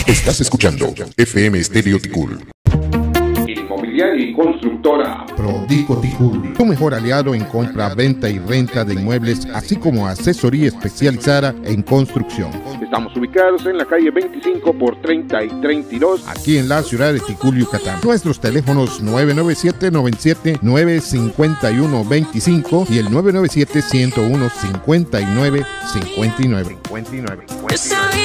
Estás escuchando FM Estéreo Ticul. Inmobiliaria y constructora Prodico Ticul, tu mejor aliado en compra, venta y renta de inmuebles, así como asesoría especializada en construcción. Estamos ubicados en la calle 25 por 30 y 32, aquí en la ciudad de Ticul, Yucatán. Nuestros teléfonos 997-97-951-25 y el 997-101-5959.